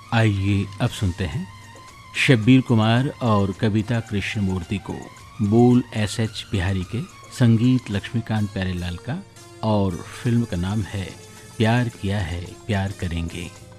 आइए अब सुनते हैं शब्बीर कुमार और कविता कृष्णमूर्ति को। बोल एस.एच. बिहारी के, संगीत लक्ष्मीकांत प्यारेलाल का, और फिल्म का नाम है प्यार किया है प्यार करेंगे।